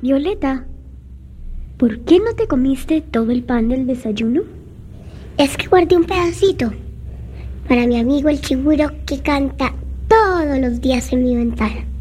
Violeta, ¿por qué no te comiste todo el pan del desayuno? Es que guardé un pedacito para mi amigo el chiguro que canta todos los días en mi ventana.